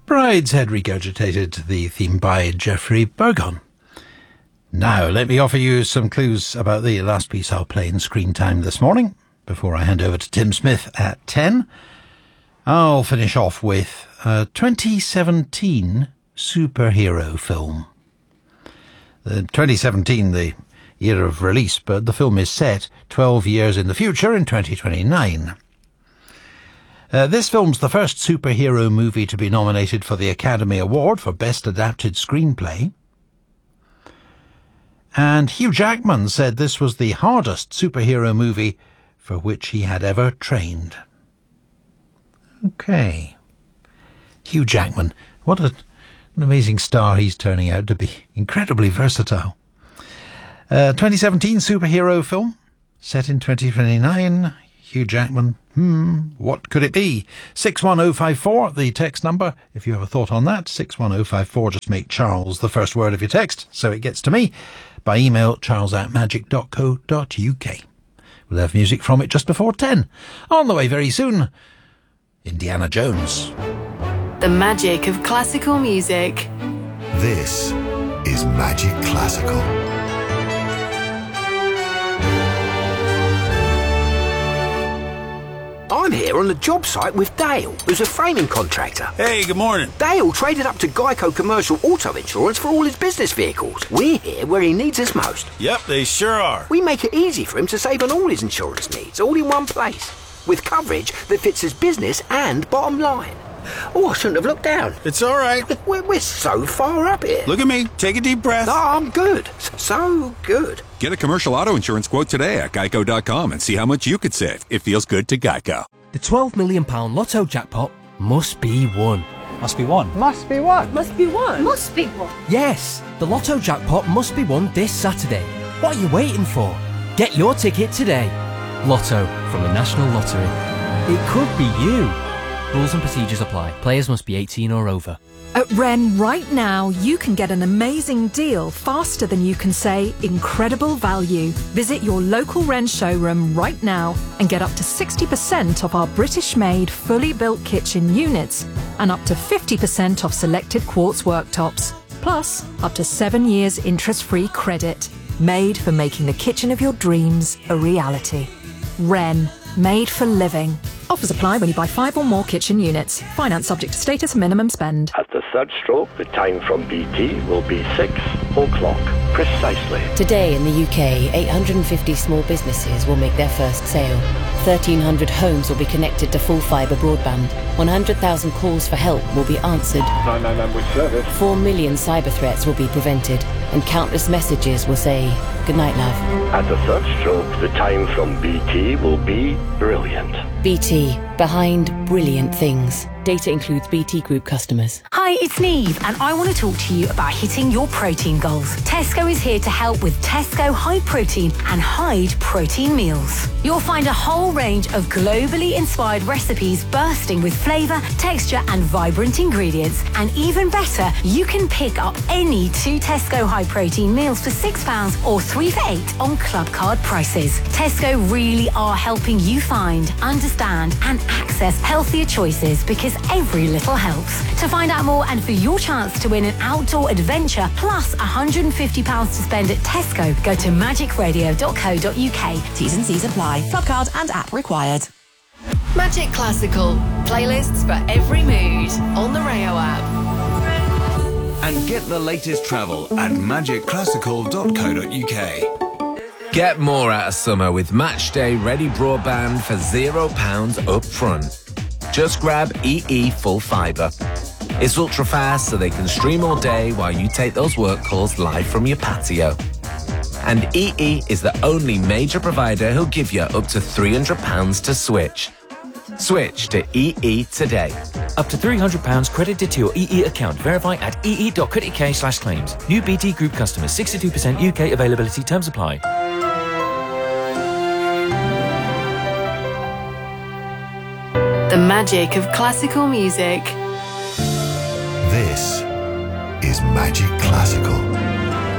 Brideshead regurgitated the theme by Jeffrey Burgon. Now, let me offer you some clues about the last piece I'll play in Screen Time this morning, before I hand over to Tim Smith at 10. I'll finish off with a 2017 superhero film. 2017, the year of release, but the film is set 12 years in the future in 2029. This film's the first superhero movie to be nominated for the Academy Award for Best Adapted Screenplay. And Hugh Jackman said this was the hardest superhero movie for which he had ever trained. Okay. Hugh Jackman. What an amazing star he's turning out to be. Incredibly versatile. 2017 superhero film, set in 2029. Hugh Jackman. What could it be? 61054, the text number. If you have a thought on that, 61054, just make Charles the first word of your text, so it gets to me. By email, charles@magic.co.uk. We'll have music from it just before 10. On the way very soon, Indiana Jones. The magic of classical music. This is Magic Classical. I'm here on the job site with Dale, who's a framing contractor. Hey, good morning. Dale traded up to Geico Commercial Auto Insurance for all his business vehicles. We're here where he needs us most. Yep, they sure are. We make it easy for him to save on all his insurance needs, all in one place, with coverage that fits his business and bottom line. Oh, I shouldn't have looked down. It's all right. We're so far up here. Look at me. Take a deep breath. Oh, I'm good. So good. Get a commercial auto insurance quote today at geico.com and see how much you could save. It feels good to Geico. The £12 million Lotto jackpot must be won. Must be won. Must be what? Must be won. Must be won. Yes, the Lotto jackpot must be won this Saturday. What are you waiting for? Get your ticket today. Lotto from the National Lottery. It could be you. Rules and procedures apply. Players must be 18 or over. At Wren right now, you can get an amazing deal faster than you can say incredible value. Visit your local Wren showroom right now and get up to 60% off our British-made, fully built kitchen units and up to 50% off selected quartz worktops. Plus, up to 7 years interest-free credit. Made for making the kitchen of your dreams a reality. Wren. Made for living. Offers apply when you buy 5 or more kitchen units. Finance subject to status and minimum spend. At the third stroke, the time from BT will be 6 o'clock, precisely. Today in the UK, 850 small businesses will make their first sale. 1,300 homes will be connected to full fibre broadband. 100,000 calls for help will be answered. 999 with service. 4 million cyber threats will be prevented. And countless messages will say, "Good night, love." At the third stroke, the time from BT will be brilliant. BT, behind brilliant things. Data includes BT Group customers. Hi, it's Neve, and I want to talk to you about hitting your protein goals. Tesco is here to help with Tesco High Protein and Hyde Protein Meals. You'll find a whole range of globally inspired recipes bursting with flavour, texture and vibrant ingredients. And even better, you can pick up any 2 Tesco High Protein meals for £6 or 3 for £8 on club card prices. Tesco really are helping you find, understand and access healthier choices because every little helps. To find out more and for your chance to win an outdoor adventure plus £150 to spend at Tesco, go to magicradio.co.uk. T's and C's apply. Club card and app required. Magic Classical. Playlists for every mood on the Rayo app. And get the latest travel at magicclassical.co.uk. Get more out of summer with Matchday Ready Broadband for £0 up front. Just grab EE Full Fibre. It's ultra fast so they can stream all day while you take those work calls live from your patio. And EE is the only major provider who'll give you up to £300 to switch. Switch to EE today. Up to £300 credited to your EE account. Verify at ee.co.uk/claims. New BT Group customers. 62% UK availability. Terms apply. The magic of classical music. This is Magic Classical.